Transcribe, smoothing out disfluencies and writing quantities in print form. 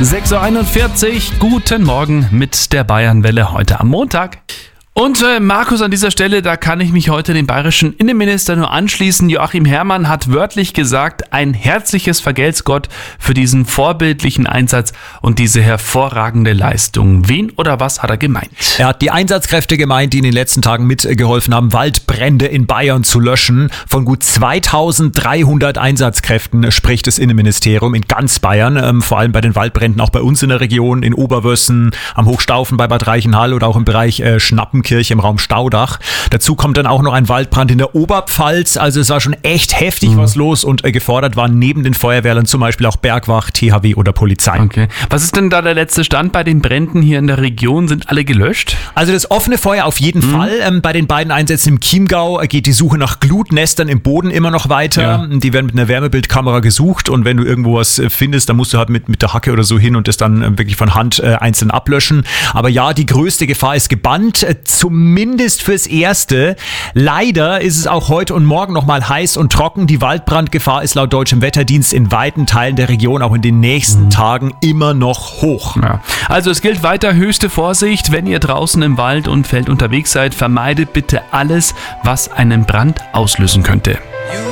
6.41 Uhr, guten Morgen mit der Bayernwelle heute am Montag. Und Markus, an dieser Stelle, da kann ich mich heute dem bayerischen Innenminister nur anschließen. Joachim Herrmann hat wörtlich gesagt, ein herzliches Vergelt's Gott für diesen vorbildlichen Einsatz und diese hervorragende Leistung. Wen oder was hat er gemeint? Er hat die Einsatzkräfte gemeint, die in den letzten Tagen mitgeholfen haben, Waldbrände in Bayern zu löschen. Von gut 2300 Einsatzkräften spricht das Innenministerium in ganz Bayern, vor allem bei den Waldbränden auch bei uns in der Region, in Oberwössen, am Hochstaufen bei Bad Reichenhall oder auch im Bereich Schnappenkirche im Raum Staudach. Dazu kommt dann auch noch ein Waldbrand in der Oberpfalz. Also es war schon echt heftig was los und gefordert waren neben den Feuerwehrern zum Beispiel auch Bergwacht, THW oder Polizei. Okay. Was ist denn da der letzte Stand bei den Bränden hier in der Region? Sind alle gelöscht? Also das offene Feuer auf jeden Fall. Bei den beiden Einsätzen im Chiemgau geht die Suche nach Glutnestern im Boden immer noch weiter. Ja. Die werden mit einer Wärmebildkamera gesucht und wenn du irgendwo was findest, dann musst du halt mit der Hacke oder so hin und das dann wirklich von Hand einzeln ablöschen. Aber ja, die größte Gefahr ist gebannt. Zumindest fürs Erste. Leider ist es auch heute und morgen nochmal heiß und trocken. Die Waldbrandgefahr ist laut Deutschem Wetterdienst in weiten Teilen der Region auch in den nächsten Tagen immer noch hoch. Ja. Also es gilt weiter höchste Vorsicht. Wenn ihr draußen im Wald und Feld unterwegs seid, vermeidet bitte alles, was einen Brand auslösen könnte.